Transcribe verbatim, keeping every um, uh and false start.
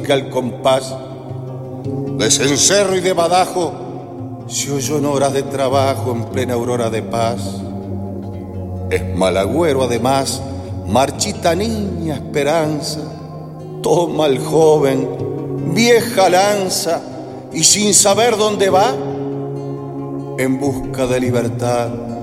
música al compás. De cencerro y de badajo se oyó en horas de trabajo en plena aurora de paz. Es malagüero además, marchita niña esperanza, toma el joven, vieja lanza, y sin saber dónde va, en busca de libertad,